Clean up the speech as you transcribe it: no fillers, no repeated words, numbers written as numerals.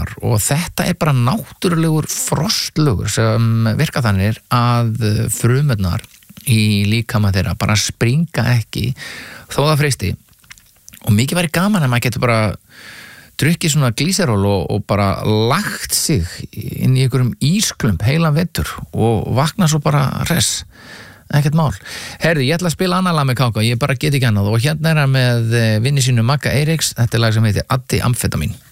konar og þetta bara náttúrulegur frostlögur sem virka þannig að frumurnar í líkama þeirra bara springa ekki þó það freisti og mikið væri gaman að maður getur bara drukkið svona glíseról og bara lagt sig inn í einhverjum ísklump heilan vetur og vakna svo bara hress ekkert mál. Herði, ég ætla að spila annað lag með Káka, ég bara get ekki annað og hérna hann með vinni sínu Magga Eiríks, þetta lag sem heitir Addi Amfetamin.